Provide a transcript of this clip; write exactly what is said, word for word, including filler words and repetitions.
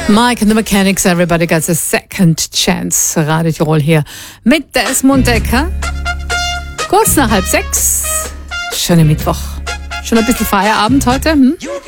Mike and the Mechanics, everybody gets a second chance. Radio Tirol hier mit Desmond Decker. Kurz nach halb sechs. Schönen Mittwoch. Schon ein bisschen Feierabend heute, hm?